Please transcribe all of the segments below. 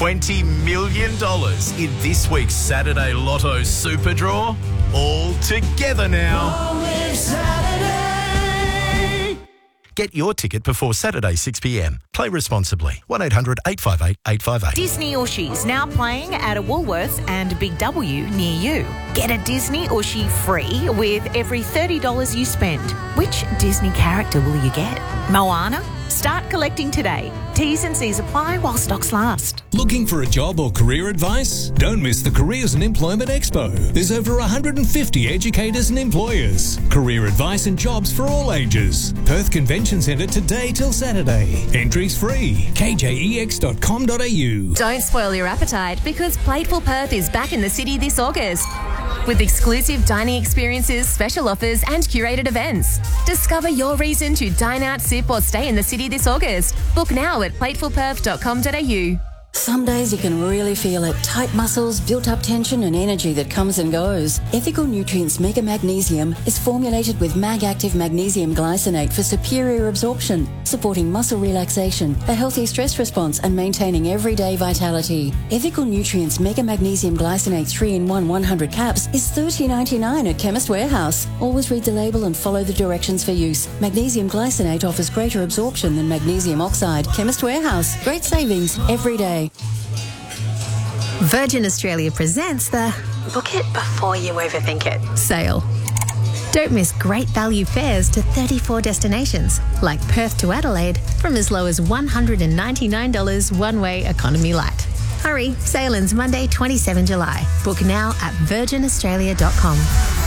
$20 million in this week's Saturday Lotto Super Draw. All together now. Get your ticket before Saturday 6 p.m. Play responsibly. 1800 858 858. Disney Ushi's now playing at a Woolworths and Big W near you. Get a Disney Ushi free with every $30 you spend. Which Disney character will you get? Moana? Start collecting today. T's and C's apply while stocks last. Looking for a job or career advice? Don't miss the Careers and Employment Expo. There's over 150 educators and employers. Career advice and jobs for all ages. Perth Convention Centre today till Saturday. Entries free. kjex.com.au. Don't spoil your appetite because Plateful Perth is back in the city this August. With exclusive dining experiences, special offers and curated events. Discover your reason to dine out, sip or stay in the city this August. Book now at platefulperth.com.au. Some days you can really feel it. Tight muscles, built-up tension and energy that comes and goes. Ethical Nutrients Mega Magnesium is formulated with Mag-Active Magnesium Glycinate for superior absorption, supporting muscle relaxation, a healthy stress response and maintaining everyday vitality. Ethical Nutrients Mega Magnesium Glycinate 3-in-1 100 caps is $30.99 at Chemist Warehouse. Always read the label and follow the directions for use. Magnesium Glycinate offers greater absorption than magnesium oxide. Chemist Warehouse. Great savings every day. Virgin Australia presents the Book It Before You Overthink It sale. Don't miss great value fares to 34 destinations, like Perth to Adelaide, from as low as $199 one-way economy light. Hurry, sale ends Monday, 27 July. Book now at virginaustralia.com.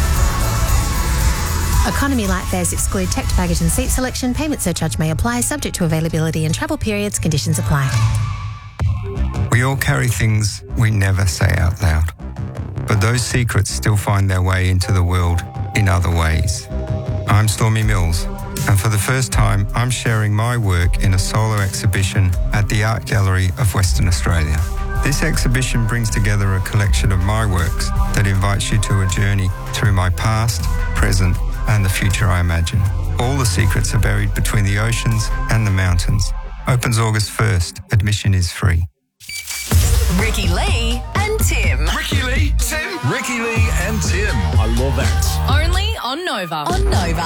Economy light fares exclude checked baggage and seat selection. Payment surcharge may apply, subject to availability and travel periods. Conditions apply. We all carry things we never say out loud, but those secrets still find their way into the world in other ways. I'm Stormy Mills, and for the first time, I'm sharing my work in a solo exhibition at the Art Gallery of Western Australia. This exhibition brings together a collection of my works that invites you to a journey through my past, present, and the future I imagine. All the secrets are buried between the oceans and the mountains. Opens August 1st. Admission is free. Ricky Lee and Tim. Ricky Lee, Tim. Ricky Lee and Tim. I love that. Only on Nova. On Nova.